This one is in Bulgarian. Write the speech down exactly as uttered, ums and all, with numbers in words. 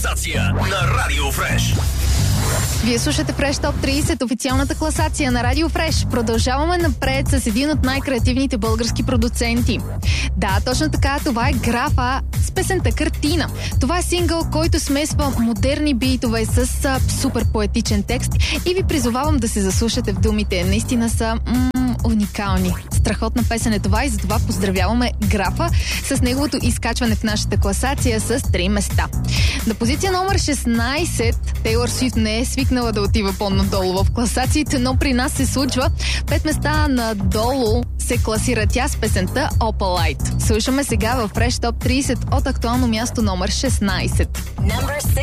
класация на Радио Фреш. Вие слушате Фреш Топ трийсет, официалната класация на Радио Фреш. Продължаваме напред с един от най-креативните български продуценти. Да, точно така, това е Графа с песента Картина. Това е сингъл, който смесва модерни битове с а, супер поетичен текст и ви призовавам да се заслушате в думите. Наистина са м- уникални. Страхотна песен е това и затова поздравяваме Графа с неговото изкачване в нашата класация с три места. На позиция номер шестнайсет Тейлор Свифт не е свикнала да отива по-надолу в класациите, но при нас се случва. Пет места надолу се класира тя с песента Opalite. Слушаме сега в Fresh Top трийсет от актуално място номер шестнайсет.